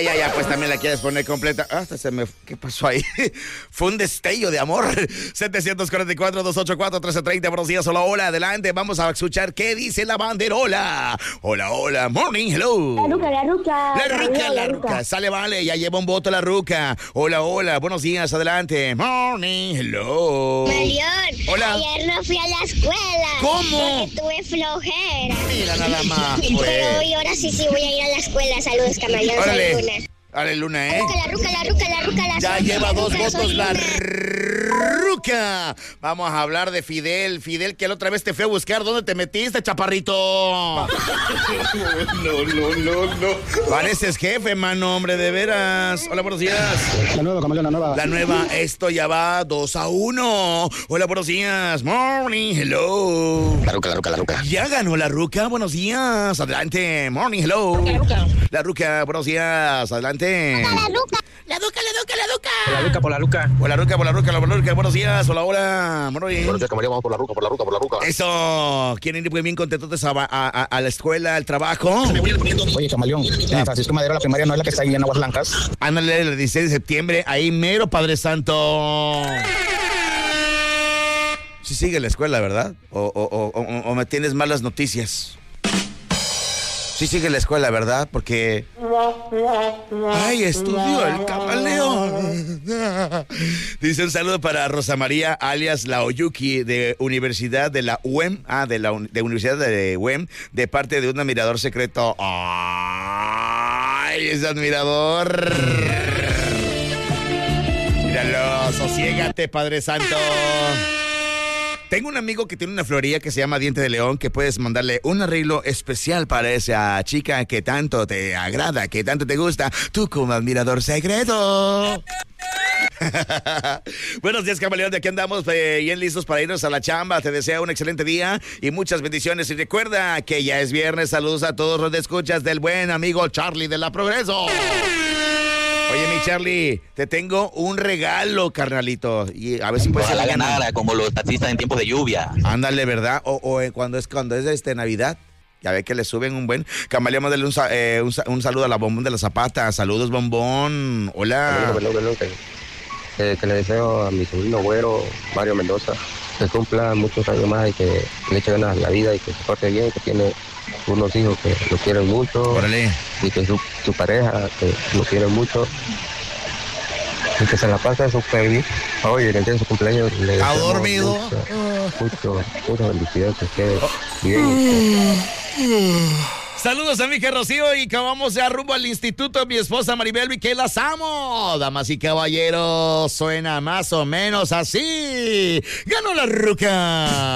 Ya, pues también la quieres poner completa. Hasta se me... ¿Qué pasó ahí? Fue un destello de amor. 744-284-1330. Buenos días, hola, adelante. Vamos a escuchar qué dice la banderola. Hola, morning, hello. La ruca. Sale, vale, ya lleva un voto la ruca. Hola, buenos días, adelante. Morning, hello. Marión, Hola. ayer no fui a la escuela. ¿Cómo? Porque tuve flojera. Mira nada más, Pero pues. hoy ahora sí voy a ir a la escuela. Saludos, camaleón. Soy Órale. Luna. Dale, Luna, La ruca. Ya soy lleva la dos ruca, votos soy la Luna. ruca. Vamos a hablar de Fidel, que la otra vez te fui a buscar. ¿Dónde te metiste, chaparrito? No. Pareces jefe, mano, hombre, de veras. Hola, buenos días. La nueva, camaleón, la nueva. La nueva, esto ya va 2-1. Hola, buenos días. Morning, hello. La ruca. Ya ganó la ruca, buenos días. Adelante. Morning, hello. La ruca, buenos días. Adelante. La ruca. La ruca. Por la Luca. Buenos días. Hola. Morning. Buenos días, camaleón, vamos por la ruca. Eso. ¿Quieren ir muy bien contentos a la escuela, al trabajo? Oye, camaleón, Francisco Madero, la primaria no es la que está ahí en Aguas Blancas. Ándale, el 16 de septiembre, ahí mero, Padre Santo. Sí sigue la escuela, ¿verdad? ¿O me tienes malas noticias? Sí sigue la escuela, ¿verdad? Porque... ¡Ay, estudió el camaleón! Dice un saludo para Rosa María, alias La Oyuki, de Universidad de la UEM. De Universidad de UEM, de parte de un admirador secreto. ¡Ay, ese admirador! Míralo, sosiégate, Padre Santo. Tengo un amigo que tiene una florería que se llama Diente de León, que puedes mandarle un arreglo especial para esa chica que tanto te agrada, que tanto te gusta, tú como admirador secreto. Buenos días, camaleón, de aquí andamos bien listos para irnos a la chamba. Te deseo un excelente día y muchas bendiciones. Y recuerda que ya es viernes. Saludos a todos los escuchas del buen amigo Charlie de la Progreso. Oye, mi Charlie, te tengo un regalo, carnalito. Y a ver si puedes Ojalá ganar. ganara como los taxistas en tiempos de lluvia. Ándale, ¿verdad? O cuando es Navidad. Ya ve que le suben un buen... Camaleón, mándale un saludo a la Bombón de la Zapata. Saludos, Bombón. Hola. Que le deseo a mi sobrino güero, Mario Mendoza, que cumpla muchos años más y que le eche ganas a la vida y que se porte bien, que tiene unos hijos que lo quieren mucho. Órale. Y que su pareja que lo quiere mucho y que se la pasa súper bien. Oye, que en su cumpleaños le ¿Ha deseamos dormido? muchas bendiciones, que esté bien. Saludos a mi hija Rocío y que vamos ya rumbo al instituto. Mi esposa Maribel, que las amo. Damas y caballeros, suena más o menos así. Ganó la ruca.